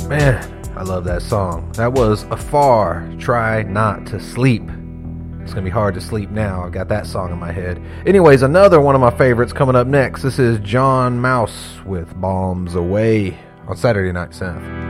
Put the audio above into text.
Man, I love that song. That was Afar, Try Not to Sleep. It's going to be hard to sleep now. I've got that song in my head. Anyways, another one of my favorites coming up next. This is John Mouse with Bombs Away on Saturday Night Synth.